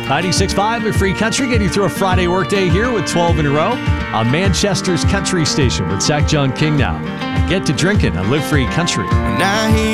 96.5 Live Free Country, getting you through a Friday workday here with 12 in a row on Manchester's Country Station with Zach John King now. And get to drinking on Live Free Country.